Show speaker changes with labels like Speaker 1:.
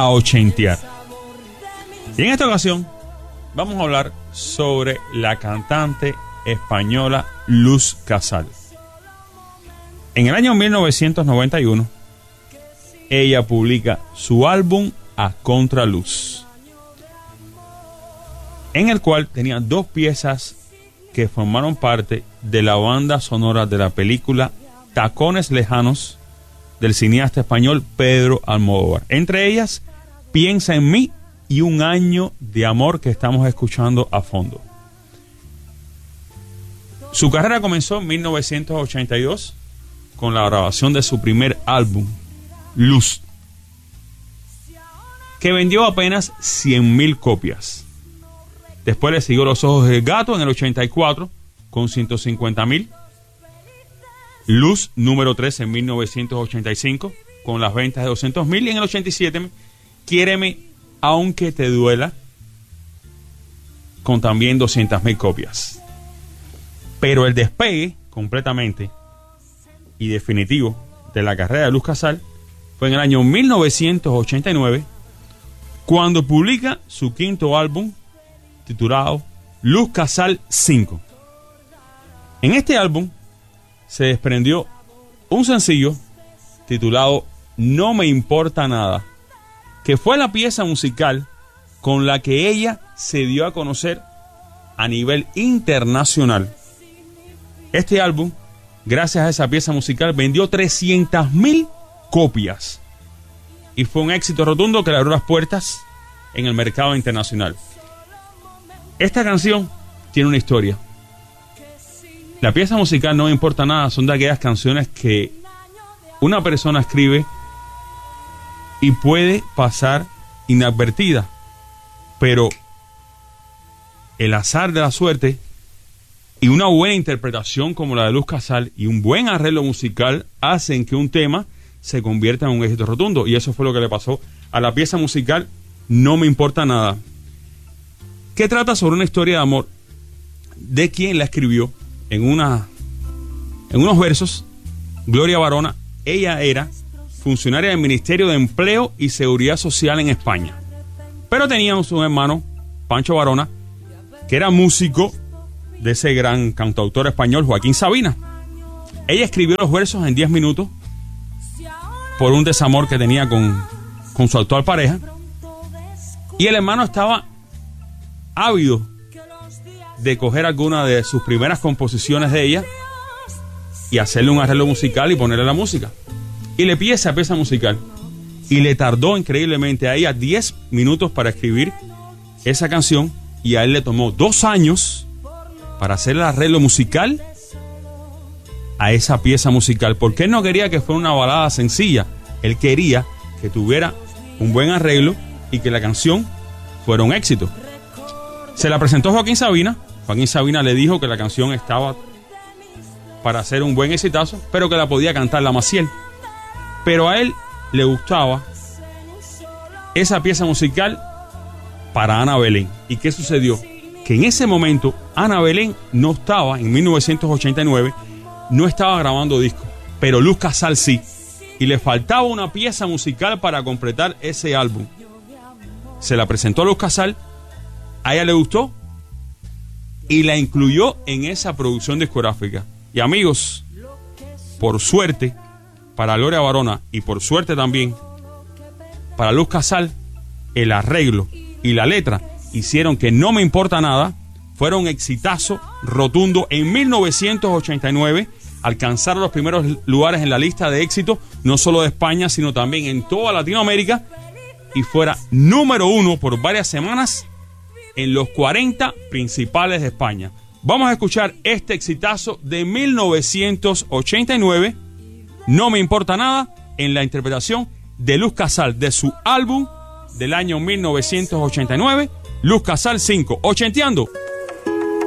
Speaker 1: a ochentear. Y en esta ocasión vamos a hablar sobre la cantante española Luz Casal. En el año 1991, ella publica su álbum A Contraluz, en el cual tenía dos piezas que formaron parte de la banda sonora de la película Tacones Lejanos del cineasta español Pedro Almodóvar. Entre ellas, Piensa en mí y Un año de amor, que estamos escuchando a fondo. Su carrera comenzó en 1982 con la grabación de su primer álbum, Luz, que vendió apenas 100,000 copias. Después le siguió Los ojos del gato en el 84 con 150,000. Luz número 3 en 1985 con las ventas de 200,000. Y en el 87, Quiéreme aunque te duela, con también 200,000 copias. Pero el despegue completamente y definitivo de la carrera de Luz Casal fue en el año 1989, cuando publica su quinto álbum titulado Luz Casal 5. En este álbum se desprendió un sencillo titulado No me importa nada, que fue la pieza musical con la que ella se dio a conocer a nivel internacional. Este álbum, gracias a esa pieza musical, vendió 300,000 copias y fue un éxito rotundo que le abrió las puertas en el mercado internacional. Esta canción tiene una historia. La pieza musical No me importa nada son de aquellas canciones que una persona escribe y puede pasar inadvertida, pero el azar de la suerte y una buena interpretación como la de Luz Casal y un buen arreglo musical hacen que un tema se convierta en un éxito rotundo, y eso fue lo que le pasó a la pieza musical No me importa nada, que trata sobre una historia de amor de quien la escribió en unos versos. Gloria Barona. Ella era funcionaria del Ministerio de Empleo y Seguridad Social en España, pero teníamos un hermano, Pancho Barona, que era músico de ese gran cantautor español Joaquín Sabina. Ella escribió los versos en 10 minutos por un desamor que tenía con su actual pareja, y el hermano estaba ávido de coger alguna de sus primeras composiciones de ella y hacerle un arreglo musical y ponerle la música. Y le pide esa pieza musical, y le tardó increíblemente a ella 10 minutos para escribir esa canción, y a él le tomó 2 años para hacer el arreglo musical a esa pieza musical, porque él no quería que fuera una balada sencilla. Él quería que tuviera un buen arreglo y que la canción fuera un éxito. Se la presentó Joaquín Sabina. Joaquín Sabina le dijo que la canción estaba para hacer un buen exitazo, pero que la podía cantar la Maciel. Pero a él le gustaba esa pieza musical para Ana Belén. ¿Y qué sucedió? Que en ese momento Ana Belén no estaba, en 1989, no estaba grabando disco, pero Luz Casal sí. Y le faltaba una pieza musical para completar ese álbum. Se la presentó a Luz Casal, a ella le gustó y la incluyó en esa producción discográfica. Y amigos, por suerte para Gloria Barona y por suerte también para Luz Casal, el arreglo y la letra hicieron que No me importa nada fuera un exitazo rotundo. En 1989 alcanzaron los primeros lugares en la lista de éxito, no solo de España, sino también en toda Latinoamérica, y fuera número 1 por varias semanas en los 40 principales de España. Vamos a escuchar este exitazo de 1989, No me importa nada, en la interpretación de Luz Casal de su álbum del año 1989, Luz Casal 5, ochenteando